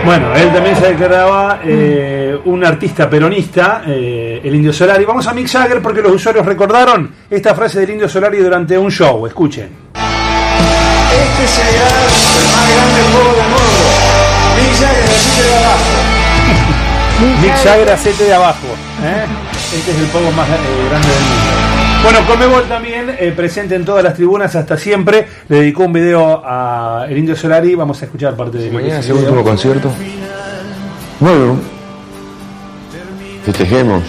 Bueno, él también se declaraba un artista peronista, el Indio Solari. Vamos a Mick Jagger porque los usuarios recordaron esta frase del Indio Solari durante un show. Escuchen. Este será el más grande juego del mundo. Mick Jagger, hacete de abajo. Mick Jagger, hacete de abajo. Este es el juego más grande del mundo. Bueno, Conmebol también, presente en todas las tribunas hasta siempre, le dedicó un video a el Indio Solari. Vamos a escuchar parte de mañana es el último concierto. Bueno, festejemos.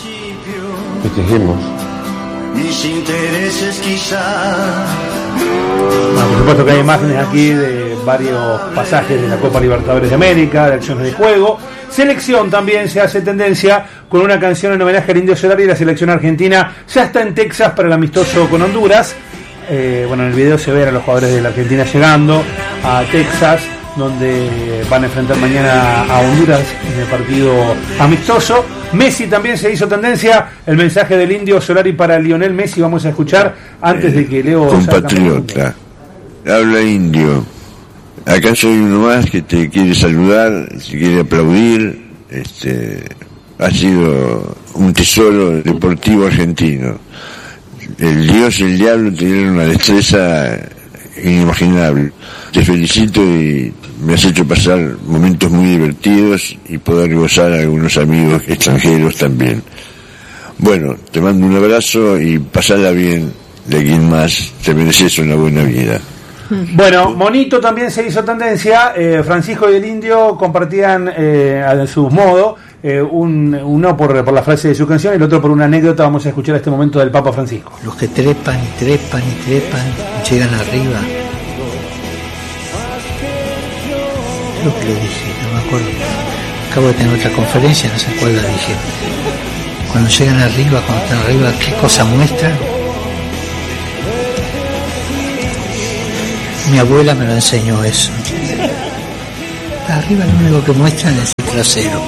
Mis intereses quizá. Bueno, por supuesto que hay imágenes aquí de varios pasajes de la Copa Libertadores de América, de acciones de juego. Selección también se hace tendencia con una canción en homenaje al Indio Solari. La selección argentina ya está en Texas para el amistoso con Honduras. Bueno, en el video se ven a los jugadores de la Argentina llegando a Texas, donde van a enfrentar mañana a Honduras en el partido amistoso. Messi también se hizo tendencia, el mensaje del Indio Solari para Lionel Messi. Vamos a escuchar antes de que Leo... Compatriota, habla Indio. Acá soy uno más que te quiere saludar, te quiere aplaudir. Ha sido un tesoro deportivo argentino. El Dios y el diablo tuvieron una destreza inimaginable. Te felicito y me has hecho pasar momentos muy divertidos y poder gozar a algunos amigos extranjeros también. Bueno, te mando un abrazo y pasala bien de quien más, te mereces una buena vida. Bueno, Monito también se hizo tendencia. Francisco y el Indio compartían a su modo, uno por la frase de su canción y el otro por una anécdota. Vamos a escuchar este momento del Papa Francisco. Los que trepan y trepan y trepan y llegan arriba. Creo que lo dije, no me acuerdo. Acabo de tener otra conferencia, no sé cuál la dije. Cuando llegan arriba, ¿qué cosa muestran? Mi abuela me lo enseñó eso. Arriba lo único que muestran es el trasero.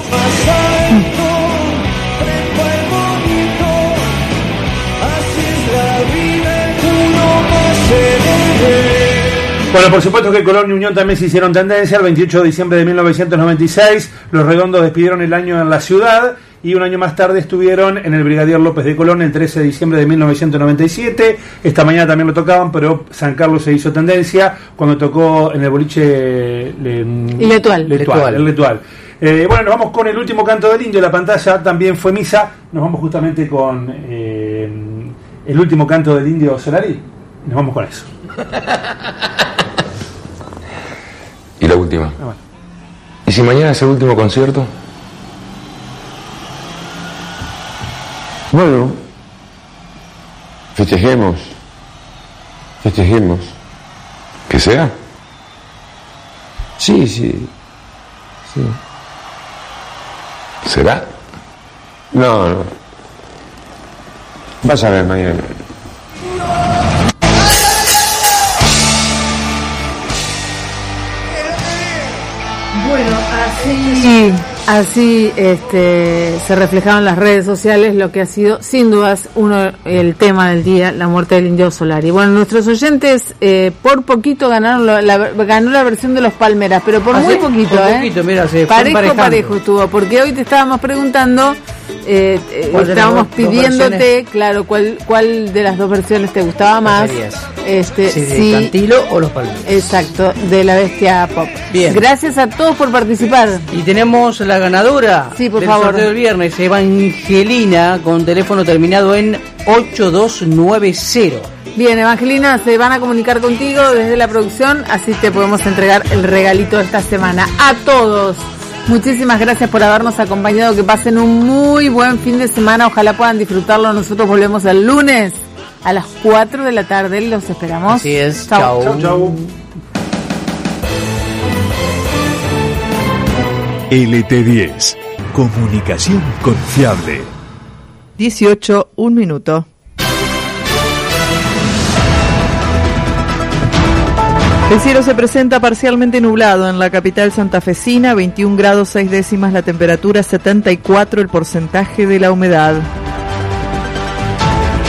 Bueno, por supuesto que Colón y Unión también se hicieron tendencia. El 28 de diciembre de 1996, los Redondos despidieron el año en la ciudad y un año más tarde estuvieron en el Brigadier López de Colón el 13 de diciembre de 1997. Esta mañana también lo tocaban, pero San Carlos se hizo tendencia cuando tocó en el boliche Letual. El Letual. Bueno, nos vamos con el último canto del Indio. La pantalla también fue misa. Nos vamos justamente con el último canto del Indio Solari. Nos vamos con eso. Y la última. Bueno. ¿Y si mañana es el último concierto? Bueno, festejemos. ¿Que sea? Sí. ¿Será? No. Vas a ver mañana. Bueno, así se reflejaba en las redes sociales lo que ha sido sin dudas el tema del día, la muerte del Indio Solari. Bueno, nuestros oyentes por poquito ganó la versión de los Palmeras, pero por muy poquito, mira, parejo estuvo, porque hoy te estábamos preguntando, estábamos pidiéndote, claro, cuál de las dos versiones te gustaba más. ¿De Cantilo o los Palmeras? Exacto, de la Bestia Pop. Bien. Gracias a todos por participar. Y tenemos la ganadora del sorteo del viernes, Evangelina, con teléfono terminado en 8290. Bien, Evangelina, se van a comunicar contigo desde la producción, así te podemos entregar el regalito de esta semana. A todos, muchísimas gracias por habernos acompañado, que pasen un muy buen fin de semana, ojalá puedan disfrutarlo. Nosotros volvemos el lunes a las 4 de la tarde, los esperamos. Así es, chau. LT10, comunicación confiable. 18, 1 minuto. El cielo se presenta parcialmente nublado en la capital santafesina, 21 grados 6 décimas la temperatura, 74 el porcentaje de la humedad.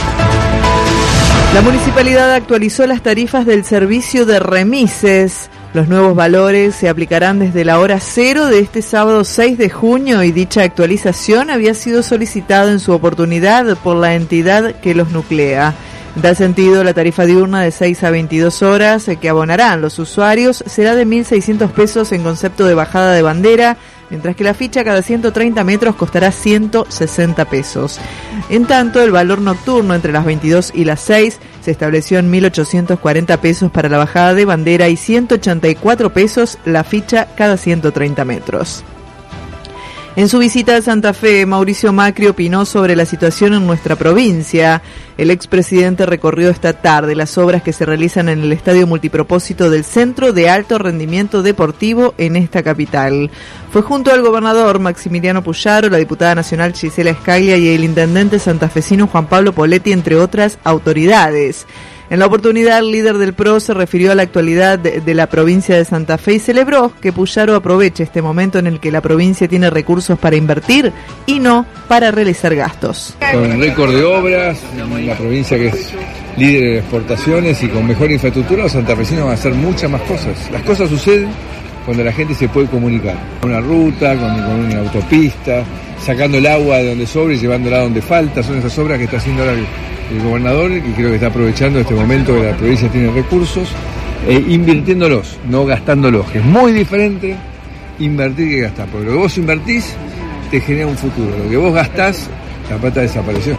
La municipalidad actualizó las tarifas del servicio de remises Los nuevos valores se aplicarán desde la hora 0 de este sábado 6 de junio y dicha actualización había sido solicitada en su oportunidad por la entidad que los nuclea. En tal sentido, la tarifa diurna de 6 a 22 horas que abonarán los usuarios será de 1.600 pesos en concepto de bajada de bandera, mientras que la ficha cada 130 metros costará 160 pesos. En tanto, el valor nocturno entre las 22 y las 6 se estableció en 1.840 pesos para la bajada de bandera y 184 pesos la ficha cada 130 metros. En su visita a Santa Fe, Mauricio Macri opinó sobre la situación en nuestra provincia. El expresidente recorrió esta tarde las obras que se realizan en el estadio multipropósito del Centro de Alto Rendimiento Deportivo en esta capital. Fue junto al gobernador Maximiliano Puyaro, la diputada nacional Gisela Escaglia y el intendente santafesino Juan Pablo Poletti, entre otras autoridades. En la oportunidad, el líder del PRO se refirió a la actualidad de la provincia de Santa Fe y celebró que Puyaro aproveche este momento en el que la provincia tiene recursos para invertir y no para realizar gastos. Con récord de obras, la provincia que es líder en exportaciones y con mejor infraestructura, los santafesinos van a hacer muchas más cosas. Las cosas suceden cuando la gente se puede comunicar. Con una ruta, con una autopista, sacando el agua de donde sobra y llevándola donde falta. Son esas obras que está haciendo ahora el gobernador y creo que está aprovechando este momento que la provincia tiene recursos, invirtiéndolos, no gastándolos, que es muy diferente invertir que gastar, porque lo que vos invertís te genera un futuro, lo que vos gastás, la plata desapareció.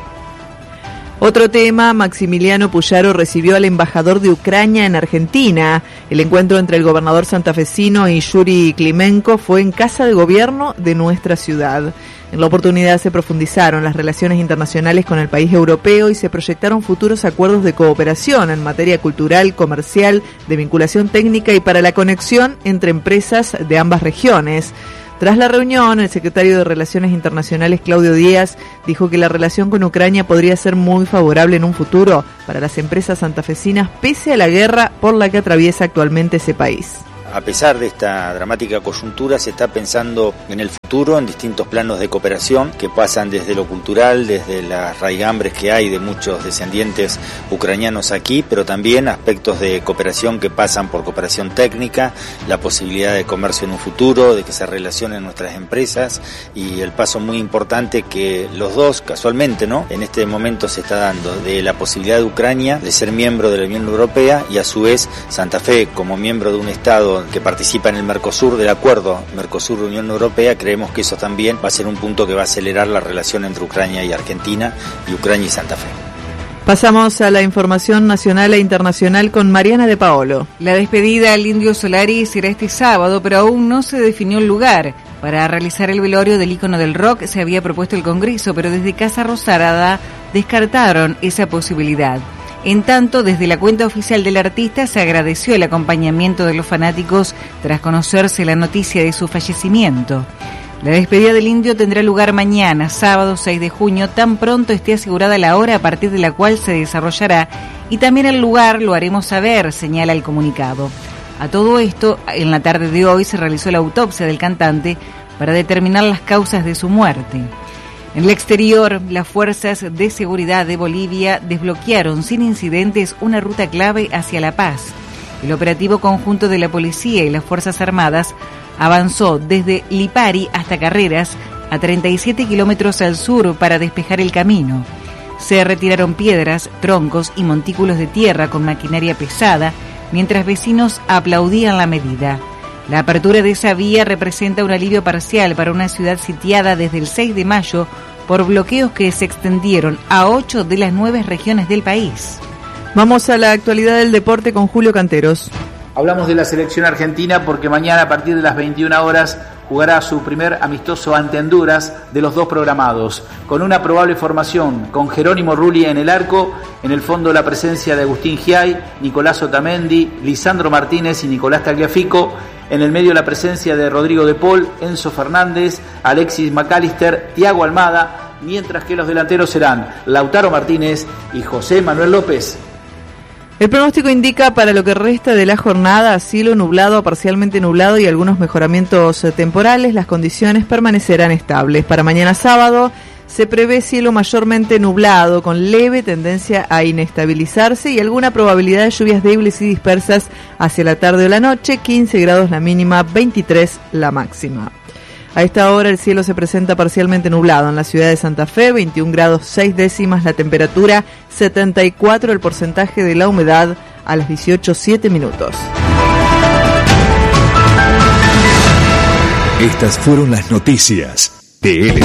Otro tema, Maximiliano Puyaro recibió al embajador de Ucrania en Argentina. El encuentro entre el gobernador santafesino y Yuri Klimenko fue en Casa de Gobierno de nuestra ciudad. En la oportunidad se profundizaron las relaciones internacionales con el país europeo y se proyectaron futuros acuerdos de cooperación en materia cultural, comercial, de vinculación técnica y para la conexión entre empresas de ambas regiones. Tras la reunión, el secretario de Relaciones Internacionales, Claudio Díaz, dijo que la relación con Ucrania podría ser muy favorable en un futuro para las empresas santafesinas, pese a la guerra por la que atraviesa actualmente ese país. A pesar de esta dramática coyuntura, se está pensando en el futuro, en distintos planos de cooperación que pasan desde lo cultural, desde las raigambres que hay de muchos descendientes ucranianos aquí, pero también aspectos de cooperación que pasan por cooperación técnica, la posibilidad de comercio en un futuro, de que se relacionen nuestras empresas y el paso muy importante que los dos, casualmente, ¿no?, en este momento se está dando, de la posibilidad de Ucrania de ser miembro de la Unión Europea y a su vez Santa Fe como miembro de un Estado que participa en el Mercosur, del acuerdo Mercosur-Unión Europea. Creemos que eso también va a ser un punto que va a acelerar la relación entre Ucrania y Argentina y Ucrania y Santa Fe. Pasamos a la información nacional e internacional con Mariana de Paolo. La despedida al Indio Solari será este sábado, pero aún no se definió el lugar. Para realizar el velorio del ícono del rock se había propuesto el Congreso, pero desde Casa Rosada descartaron esa posibilidad. En tanto, desde la cuenta oficial del artista se agradeció el acompañamiento de los fanáticos tras conocerse la noticia de su fallecimiento. La despedida del Indio tendrá lugar mañana, sábado 6 de junio, tan pronto esté asegurada la hora a partir de la cual se desarrollará, y también el lugar lo haremos saber, señala el comunicado. A todo esto, en la tarde de hoy se realizó la autopsia del cantante para determinar las causas de su muerte. En el exterior, las fuerzas de seguridad de Bolivia desbloquearon sin incidentes una ruta clave hacia La Paz. El operativo conjunto de la policía y las Fuerzas Armadas avanzó desde Lipari hasta Carreras, a 37 kilómetros al sur, para despejar el camino. Se retiraron piedras, troncos y montículos de tierra con maquinaria pesada, mientras vecinos aplaudían la medida. La apertura de esa vía representa un alivio parcial para una ciudad sitiada desde el 6 de mayo por bloqueos que se extendieron a 8 de las 9 regiones del país. Vamos a la actualidad del deporte con Julio Canteros. Hablamos de la selección argentina porque mañana a partir de las 21 horas jugará su primer amistoso ante Honduras de los dos programados, con una probable formación con Jerónimo Rulli en el arco, en el fondo la presencia de Agustín Giay, Nicolás Otamendi, Lisandro Martínez y Nicolás Tagliafico, en el medio la presencia de Rodrigo de Paul, Enzo Fernández, Alexis McAllister, Thiago Almada, mientras que los delanteros serán Lautaro Martínez y José Manuel López. El pronóstico indica para lo que resta de la jornada cielo nublado a parcialmente nublado y algunos mejoramientos temporales. Las condiciones permanecerán estables. Para mañana sábado se prevé cielo mayormente nublado, con leve tendencia a inestabilizarse y alguna probabilidad de lluvias débiles y dispersas hacia la tarde o la noche, 15 grados la mínima, 23 la máxima. A esta hora el cielo se presenta parcialmente nublado en la ciudad de Santa Fe, 21 grados 6 décimas la temperatura, 74 el porcentaje de la humedad, a las 18:07 minutos. Estas fueron las noticias de LTV.